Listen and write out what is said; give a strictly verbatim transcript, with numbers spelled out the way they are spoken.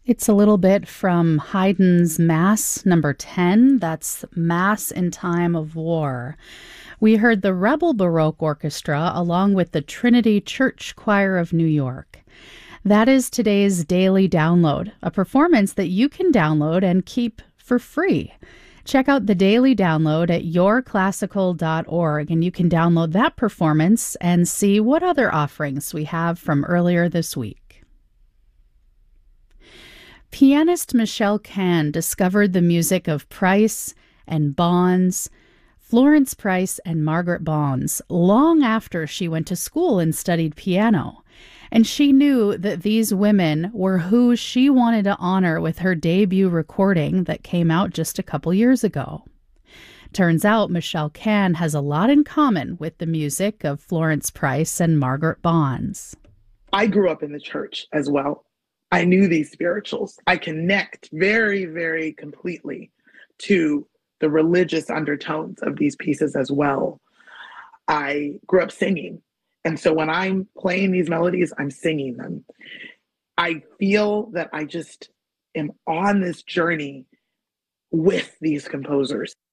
It's a little bit from Haydn's Mass number ten. That's Mass in Time of War. We heard the Rebel Baroque Orchestra along with the Trinity Church Choir of New York. That is today's Daily Download, a performance that you can download and keep for free. Check out the Daily Download at your classical dot org, and you can download that performance and see what other offerings we have from earlier this week. Pianist Michelle Kahn discovered the music of Price and Bonds, Florence Price and Margaret Bonds, long after she went to school and studied piano. And she knew that these women were who she wanted to honor with her debut recording that came out just a couple years ago. Turns out Michelle Kahn has a lot in common with the music of Florence Price and Margaret Bonds. I grew up in the church as well. I knew these spirituals. I connect very, very completely to the religious undertones of these pieces as well. I grew up singing. And so when I'm playing these melodies, I'm singing them. I feel that I just am on this journey with these composers.